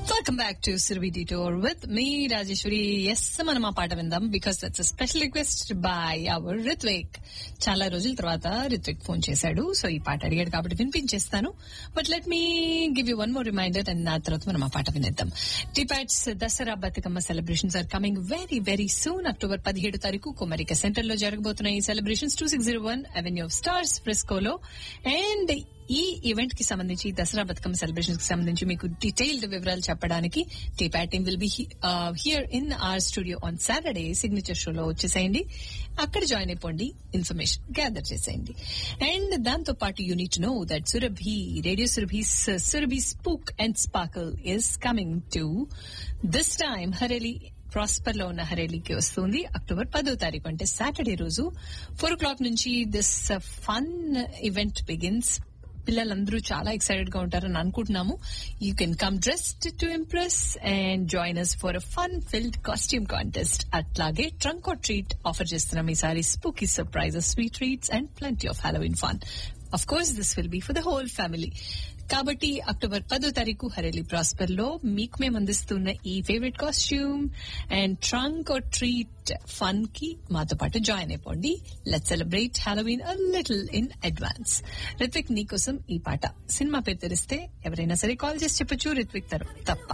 Welcome back to Surabhi Detour with me, Rajeshwari. Yes, మనం ఆ పాట విందాం because that's a special request by our Ritvik. చాలా రోజుల తర్వాత రిత్విక్ ఫోన్ చేశాడు, సో ఈ పాట అడిగాడు కాబట్టి వినిపించేస్తాను. But let me give you one more reminder and నా తర్వాత మనం ఆ పాట వినేద్దాం. టీపాట్స్ Dasara Bathukamma celebrations are coming very very soon. October 17 తారీఖు కొమరిక సెంటర్ లో జరగబోతున్నాయి ఈ celebrations 2601 Avenue of Stars ఫ్రిస్కోలో. And ఈ ఈవెంట్ కి సంబంధించి దసరా బతుకమ్మ సెలబ్రేషన్ కి సంబంధించి మీకు డీటెయిల్డ్ వివరాలు చెప్పడానికి teapot team will be here in our studio on Saturday. Signature షోలో వచ్చేసేయండి, అక్కడ జాయిన్ అయిపోండి, ఇన్ఫర్మేషన్ గ్యాదర్ చేసేయండి. అండ్ దాంతో పాటు you need to know that Surabhi radio Surabhi spook and sparkle is coming to this time Hareli prosper లో ఉన్న హరేలీకి వస్తుంది. అక్టోబర్ 10వ తారీఖు అంటే సాటర్డే రోజు 4 o'clock నుంచి దిస్ ఫన్ ఈవెంట్ బిగిన్స్. పిల్లలందరూ చాలా ఎక్సైటెడ్ గా ఉంటారని అనుకుంటున్నాము. You can come dressed to impress and join us for a fun field costume contest. అట్లాగే ట్రంక్ ఆర్ ట్రీట్ ఆఫర్ చేస్తున్నాం ఈసారి. Spooky surprises, sweet treats and plenty of Halloween fun. Of course, this will be for the whole family. కాబట్టి October 10వ తారీఖు Hareli prosper లో మీకు మేము అందిస్తున్న ఈ favourite costume and trunk are treat fun కి మాతో పాటు జాయిన్ అయిపోండి. Let's celebrate Halloween a little in advance. Ritwik నీకోసం ఈ పాట. సినిమా పేరు తెలిస్తే ఎవరైనా సరే కాల్ చేసి చెప్పొచ్చు, రిత్విక్ తప్ప.